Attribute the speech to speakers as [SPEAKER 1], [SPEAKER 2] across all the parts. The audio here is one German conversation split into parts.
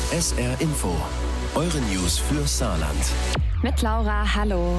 [SPEAKER 1] SR Info. Eure News für Saarland.
[SPEAKER 2] Mit Laura, hallo.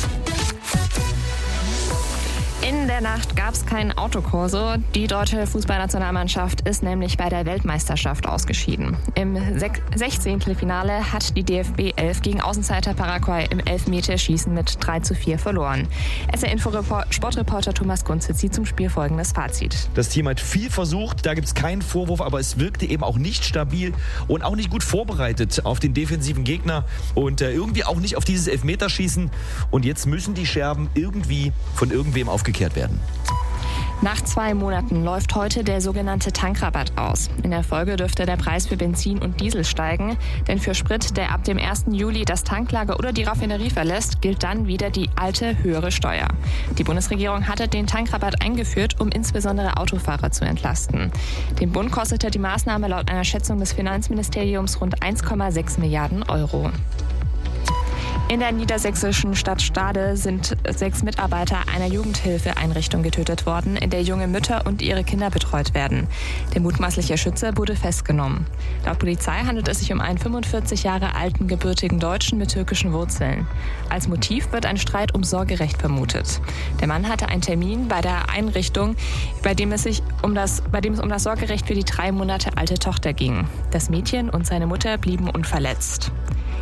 [SPEAKER 2] In der Nacht gab es keinen Autokorso. Die deutsche Fußballnationalmannschaft ist nämlich bei der Weltmeisterschaft ausgeschieden. Im 16. Finale hat die DFB 11 gegen Außenseiter Paraguay im Elfmeterschießen mit 3:4 verloren. SR-Info-Sportreporter Thomas Kunze zieht zum Spiel folgendes Fazit.
[SPEAKER 3] Das Team hat viel versucht, da gibt es keinen Vorwurf, aber es wirkte eben auch nicht stabil und auch nicht gut vorbereitet auf den defensiven Gegner und irgendwie auch nicht auf dieses Elfmeterschießen. Und jetzt müssen die Scherben irgendwie von irgendwem aufgekehrt werden.
[SPEAKER 2] Nach 2 Monaten läuft heute der sogenannte Tankrabatt aus. In der Folge dürfte der Preis für Benzin und Diesel steigen, denn für Sprit, der ab dem 1. Juli das Tanklager oder die Raffinerie verlässt, gilt dann wieder die alte, höhere Steuer. Die Bundesregierung hatte den Tankrabatt eingeführt, um insbesondere Autofahrer zu entlasten. Den Bund kostete die Maßnahme laut einer Schätzung des Finanzministeriums rund 1,6 Milliarden Euro. In der niedersächsischen Stadt Stade sind 6 Mitarbeiter einer Jugendhilfeeinrichtung getötet worden, in der junge Mütter und ihre Kinder betreut werden. Der mutmaßliche Schütze wurde festgenommen. Laut Polizei handelt es sich um einen 45 Jahre alten gebürtigen Deutschen mit türkischen Wurzeln. Als Motiv wird ein Streit um Sorgerecht vermutet. Der Mann hatte einen Termin bei der Einrichtung, bei dem es um das Sorgerecht für die 3 Monate alte Tochter ging. Das Mädchen und seine Mutter blieben unverletzt.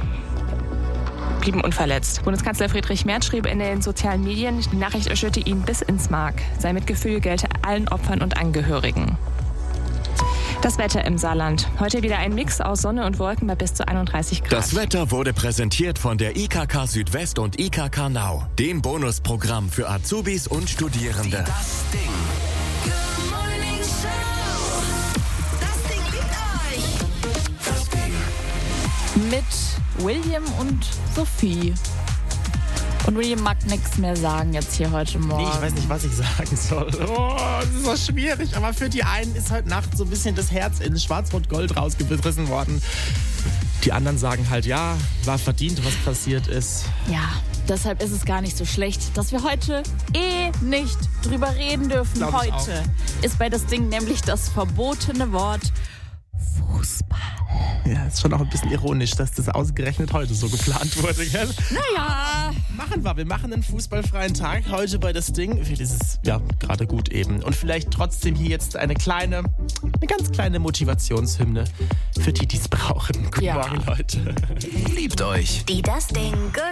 [SPEAKER 2] Bundeskanzler Friedrich Merz schrieb in den sozialen Medien, die Nachricht erschütterte ihn bis ins Mark. Sein Mitgefühl gelte allen Opfern und Angehörigen. Das Wetter im Saarland. Heute wieder ein Mix aus Sonne und Wolken bei bis zu 31 Grad.
[SPEAKER 4] Das Wetter wurde präsentiert von der IKK Südwest und IKK Nau, dem Bonusprogramm für Azubis und Studierende.
[SPEAKER 1] Das Ding.
[SPEAKER 5] Good Morning Show. Das Ding liebt euch.
[SPEAKER 1] Das Ding.
[SPEAKER 6] Mit William und Sophie. Und William mag nichts mehr sagen jetzt hier heute Morgen.
[SPEAKER 7] Nee, ich weiß nicht, was ich sagen soll. Oh, das ist so schwierig. Aber für die einen ist heute Nacht so ein bisschen das Herz in Schwarz-Rot-Gold rausgerissen worden. Die anderen sagen halt, ja, war verdient, was passiert ist.
[SPEAKER 6] Ja, deshalb ist es gar nicht so schlecht, dass wir heute nicht drüber reden dürfen.
[SPEAKER 7] Glaub ich
[SPEAKER 6] Heute ist bei das Ding nämlich das verbotene Wort Fußball.
[SPEAKER 7] Ja, ist schon auch ein bisschen ironisch, dass das ausgerechnet heute so geplant wurde, gell?
[SPEAKER 6] Naja.
[SPEAKER 7] Wir machen einen fußballfreien Tag heute bei das Ding. Das ist ja gerade gut eben. Und vielleicht trotzdem hier jetzt eine ganz kleine Motivationshymne für die, die es brauchen. Guten Morgen, Leute.
[SPEAKER 1] Liebt euch.
[SPEAKER 5] Die Das Ding Good